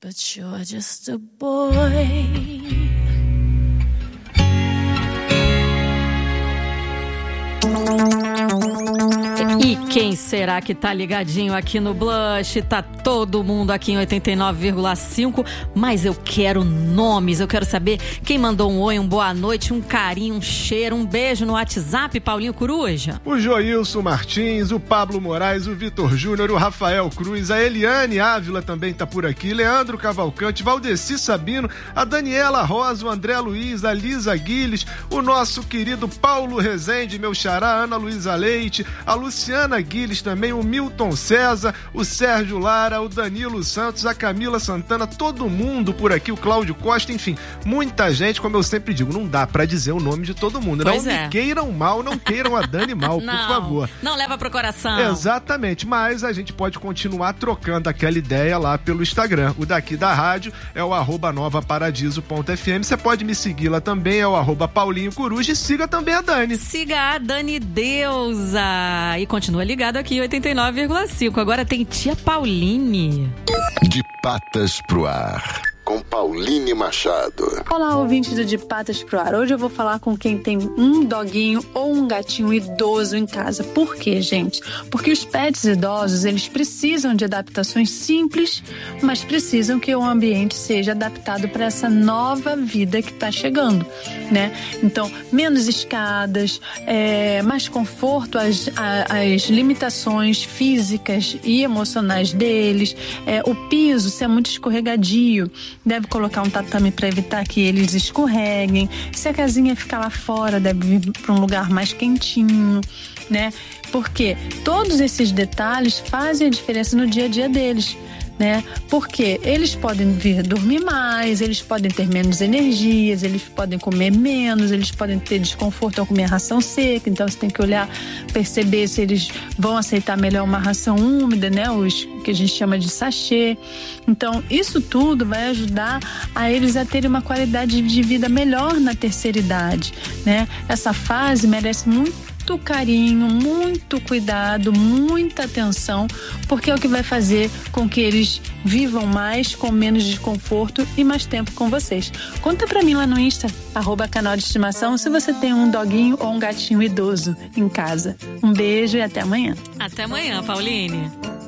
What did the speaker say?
But you're just a boy. E quem será que tá ligadinho aqui no Blush? Tá todo mundo aqui em 89,5, mas eu quero nomes, eu quero saber quem mandou um oi, um boa noite, um carinho, um cheiro, um beijo no WhatsApp, Paulinho Coruja. O Joilson Martins, o Pablo Moraes, o Vitor Júnior, o Rafael Cruz, a Eliane Ávila também tá por aqui, Leandro Cavalcante, Valdeci Sabino, a Daniela Rosa, o André Luiz, a Lisa Guiles, o nosso querido Paulo Rezende, meu xará, a Ana Luísa Leite, a Luciana Guiles também, o Milton César, o Sérgio Lara, o Danilo Santos, a Camila Santana, todo mundo por aqui, o Cláudio Costa, enfim, muita gente, como eu sempre digo, não dá pra dizer o nome de todo mundo. Pois não me queiram mal, não queiram a Dani mal, por favor. Não leva pro coração. Exatamente, mas a gente pode continuar trocando aquela ideia lá pelo Instagram. O daqui da rádio é o @novaparadiso.fm. Você pode me seguir lá também, é o @Paulinho Coruja, e siga também a Dani. Siga a Dani Deusa. E continua ligado aqui, 89,5. Agora tem tia Pauline. De patas pro ar, com Pauline Machado. Olá, ouvintes do De Patas pro Ar. Hoje eu vou falar com quem tem um doguinho ou um gatinho idoso em casa. Por quê, gente? Porque os pets idosos, eles precisam de adaptações simples, mas precisam que o ambiente seja adaptado para essa nova vida que está chegando, né? Então, menos escadas, mais conforto às limitações físicas e emocionais deles, o piso ser muito escorregadio, deve colocar um tatame para evitar que eles escorreguem. Se a casinha ficar lá fora, deve vir para um lugar mais quentinho, né? Porque todos esses detalhes fazem a diferença no dia a dia deles, né? Porque eles podem vir dormir mais, eles podem ter menos energias, eles podem comer menos, eles podem ter desconforto ao comer ração seca. Então você tem que olhar, perceber se eles vão aceitar melhor uma ração úmida, né? Os que a gente chama de sachê. Então isso tudo vai ajudar a eles a terem uma qualidade de vida melhor na terceira idade, né? Essa fase merece muito carinho, muito cuidado, muita atenção, porque é o que vai fazer com que eles vivam mais, com menos desconforto e mais tempo com vocês. Conta pra mim lá no Insta, @canal de estimação, se você tem um doguinho ou um gatinho idoso em casa. Um beijo e até amanhã. Até amanhã, Pauline.